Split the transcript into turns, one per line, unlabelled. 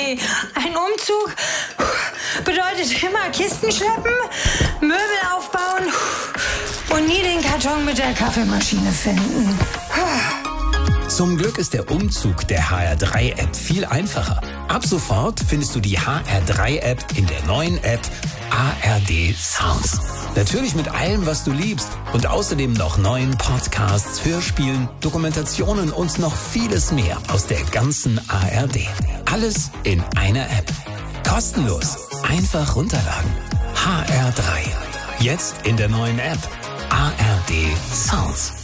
nee. Ein Umzug bedeutet immer Kisten schleppen, Möbel aufbauen und nie den Karton mit der Kaffeemaschine finden.
Zum Glück ist der Umzug der HR3-App viel einfacher. Ab sofort findest du die HR3-App in der neuen App ARD Sounds. Natürlich mit allem, was du liebst und außerdem noch neuen Podcasts, Hörspielen, Dokumentationen und noch vieles mehr aus der ganzen ARD. Alles in einer App. Kostenlos. Einfach runterladen. HR3. Jetzt in der neuen App ARD Sounds.